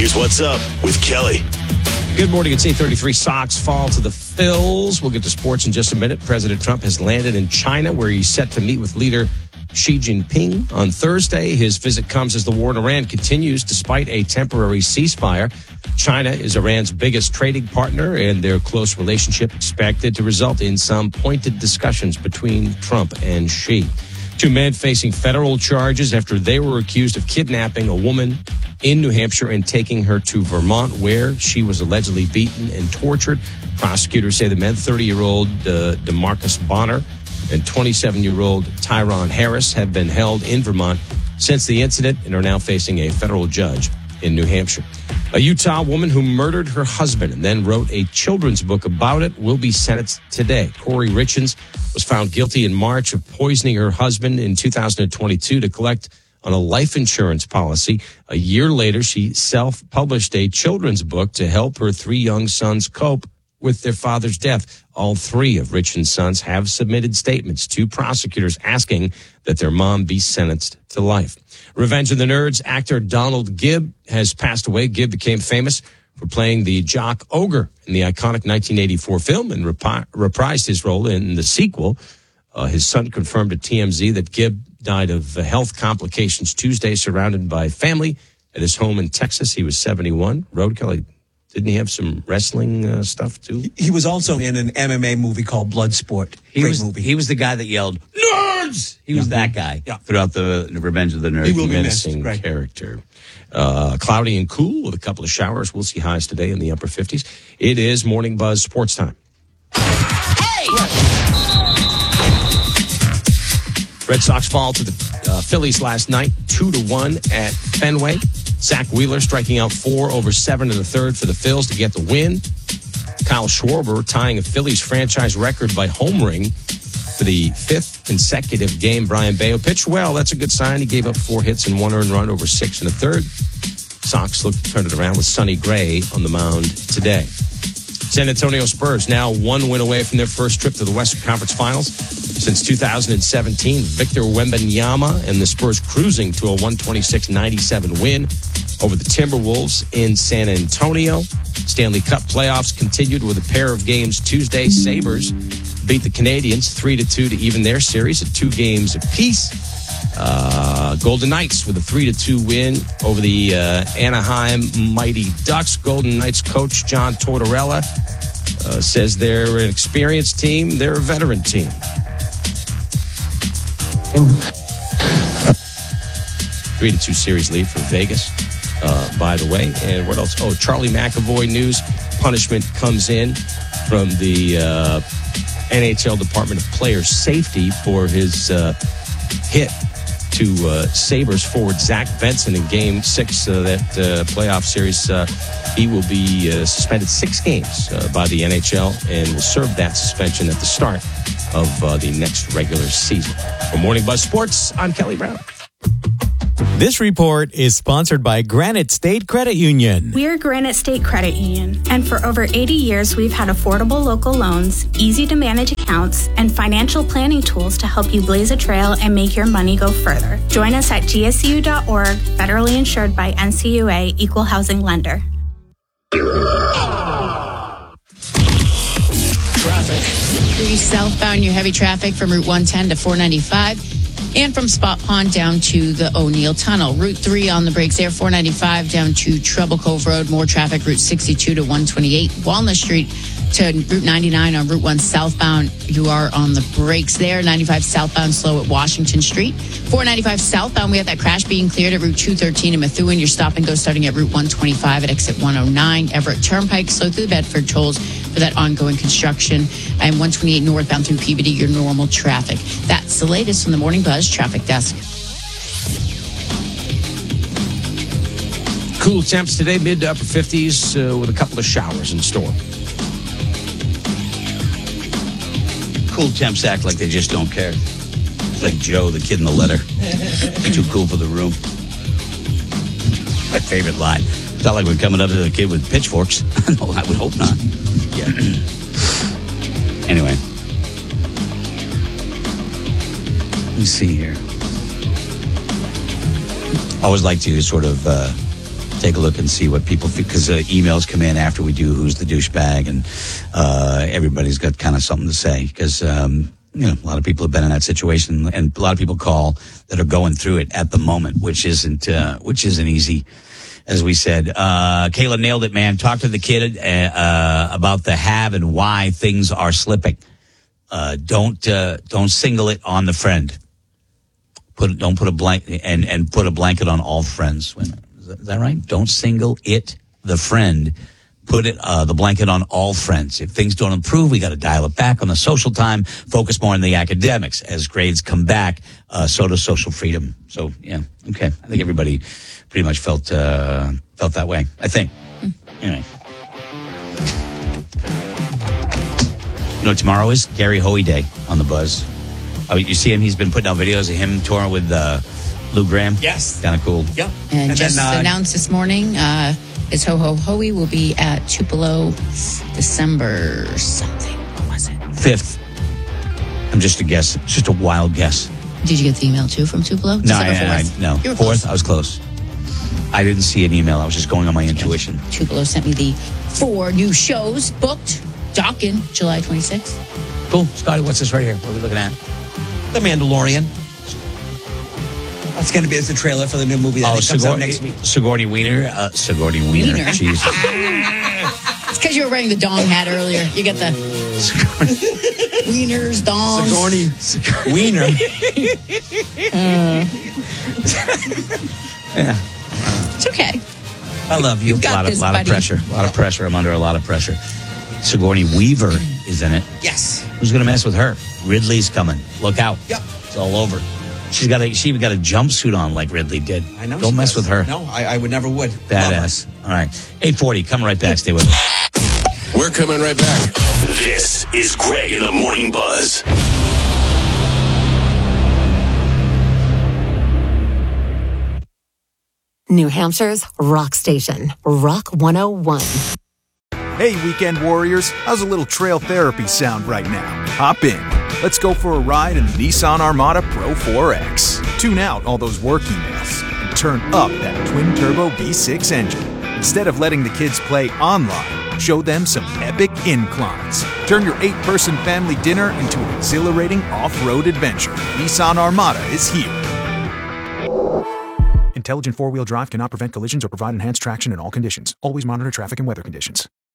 Here's What's Up with Kelly. Good morning. It's 8:33. Sox fall to the Phils. We'll get to sports in just a minute. President Trump has landed in China, where he's set to meet with leader Xi Jinping on Thursday. His visit comes as the war in Iran continues despite a temporary ceasefire. China is Iran's biggest trading partner, and their close relationship expected to result in some pointed discussions between Trump and Xi. Two men facing federal charges after they were accused of kidnapping a woman in New Hampshire and taking her to Vermont, where she was allegedly beaten and tortured. Prosecutors say the men, 30-year-old DeMarcus Bonner and 27-year-old Tyron Harris, have been held in Vermont since the incident and are now facing a federal judge in New Hampshire. A Utah woman who murdered her husband and then wrote a children's book about it will be sentenced today. Corey Richens was found guilty in March of poisoning her husband in 2022 to collect on a life insurance policy. A year later, she self-published a children's book to help her three young sons cope with their father's death. All three of Richens' sons have submitted statements to prosecutors asking that their mom be sentenced to life. Revenge of the Nerds actor Donald Gibb has passed away. Gibb became famous for playing the jock Ogre in the iconic 1984 film and reprised his role in the sequel. His son confirmed to TMZ that Gibb died of health complications Tuesday, surrounded by family at his home in Texas. He was 71. Road Kelly, didn't he have some wrestling stuff too? He was also in an MMA movie called Bloodsport. Great movie. He was the guy that yelled, "Nerds!" He was that guy throughout the Revenge of the Nerds. He will be missed. Menacing character. Cloudy and cool with a couple of showers. We'll see highs today in the upper 50s. It is Morning Buzz Sports Time. Hey! Red Sox fall to the Phillies last night, 2-1 at Fenway. Zach Wheeler striking out 4 over 7 in the third for the Phils to get the win. Kyle Schwarber tying a Phillies franchise record by homering for the 5th consecutive game. Brian Bayo pitched well. That's a good sign. He gave up 4 hits and 1 earned run over 6 in the third. Sox look to turn it around with Sonny Gray on the mound today. San Antonio Spurs now 1 win away from their first trip to the Western Conference Finals since 2017. Victor Wembanyama and the Spurs cruising to a 126-97 win over the Timberwolves in San Antonio. Stanley Cup playoffs continued with a pair of games Tuesday. Sabres beat the Canadiens 3-2 to even their series at 2 games apiece. Golden Knights with a 3-2 win over the Anaheim Mighty Ducks. Golden Knights coach John Tortorella says they're an experienced team. They're a veteran team. 3-2 series lead for Vegas, by the way. And what else? Oh, Charlie McAvoy news. Punishment comes in from the NHL Department of Player Safety for his hit to Sabres forward Zach Benson in Game 6 of that playoff series. He will be suspended 6 games by the NHL and will serve that suspension at the start of the next regular season. For Morning Buzz Sports, I'm Kelly Brown. This report is sponsored by Granite State Credit Union. We're Granite State Credit Union, and for over 80 years, we've had affordable local loans, easy-to-manage accounts, and financial planning tools to help you blaze a trail and make your money go further. Join us at gsu.org, federally insured by NCUA, Equal Housing Lender. Traffic. Southbound, your heavy traffic from Route 110 to 495. And from Spot Pond down to the O'Neill Tunnel. Route 3 on the brakes there, 495 down to Treble Cove Road. More traffic, Route 62 to 128. Walnut Street to Route 99 on Route 1 southbound. You are on the brakes there. 95 southbound slow at Washington Street. 495 southbound, we have that crash being cleared at Route 213 in Methuen. Your stop and go starting at Route 125 at exit 109. Everett Turnpike, slow through the Bedford tolls for that ongoing construction. And 128 northbound through Peabody, your normal traffic. That's the latest from the Morning Buzz Traffic Desk. Cool temps today, mid to upper 50s with a couple of showers in store. Cool temps act like they just don't care. It's like Joe, the kid in the letter. Too cool for the room. My favorite line. It's not like we're coming up to the kid with pitchforks. No, I would hope not. Yeah. Anyway. Let me see here. I always like to sort of take a look and see what people think, because emails come in after we do Who's the Douchebag, and everybody's got kind of something to say, because a lot of people have been in that situation, and a lot of people call that are going through it at the moment, which isn't easy. As we said, Kayla nailed it, man. Talk to the kid about the have and why things are slipping. Don't single it on the friend. Don't put a blanket and put a blanket on all friends. Is that right? Don't single it, the friend. Put it the blanket on all friends. If things don't improve, we got to dial it back on the social time. Focus more on the academics. As grades come back, so does social freedom. So yeah, okay. I think everybody pretty much felt that way. I think. Anyway. You know what tomorrow is? Gary Hoey Day on the Buzz. Oh, you see him? He's been putting out videos of him touring with Lou Graham. Yes. Kind of cool. Yep. And just announced this morning, his Ho Ho Hoey will be at Tupelo December something. What was it? 5th. I'm just a guess. It's just a wild guess. Did you get the email too from Tupelo? No, December 4th. no. You were 4th, close. I was close. I didn't see an email. I was just going on my intuition. Tupelo sent me the 4 new shows booked. Dockin, July 26th. Cool. Scotty, what's this right here? What are we looking at? The Mandalorian. That's going to be as the trailer for the new movie that comes out next week. Sigourney Weiner. Sigourney Weiner. Wiener. Jesus. It's because you were wearing the dong hat earlier. You get the wieners, dongs. Sigourney Wiener. Yeah. It's okay. I love you. You've got A this, lot of buddy. pressure. A lot of pressure. I'm under a lot of pressure. Sigourney Weaver is in it. Yes. Who's going to mess with her? Ridley's coming. Look out. Yep. It's all over. She even got a jumpsuit on like Ridley did. I know. Don't she mess does. with her. No, I would never would. Badass. All right. 8:40. Coming right back. Stay with us. We're coming right back. This is Greg in the Morning Buzz. New Hampshire's rock station, Rock 101. Hey, weekend warriors, how's a little trail therapy sound right now? Hop in. Let's go for a ride in the Nissan Armada Pro 4X. Tune out all those work emails and turn up that twin-turbo V6 engine. Instead of letting the kids play online, show them some epic inclines. Turn your 8-person family dinner into an exhilarating off-road adventure. Nissan Armada is here. Intelligent four-wheel drive cannot prevent collisions or provide enhanced traction in all conditions. Always monitor traffic and weather conditions.